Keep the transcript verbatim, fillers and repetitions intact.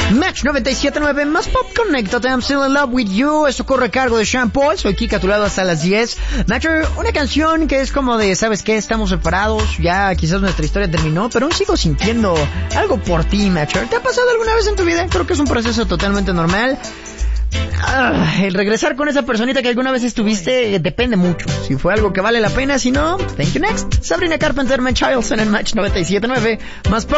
Match noventa y siete punto nueve más Pop Conéctate, I'm still in love with you. Esto corre a cargo de Sean Paul. Soy Kika, a tu lado hasta las diez. Matcher, una canción que es como de, ¿sabes qué? Estamos separados, ya quizás nuestra historia terminó, pero aún sigo sintiendo algo por ti, Matcher. ¿Te ha pasado alguna vez en tu vida? Creo que es un proceso totalmente normal. Ah, el regresar con esa personita que alguna vez estuviste depende mucho. Si fue algo que vale la pena, si no, thank you next. Sabrina Carpenter, Man Childs en el Match noventa y siete punto nueve más Pop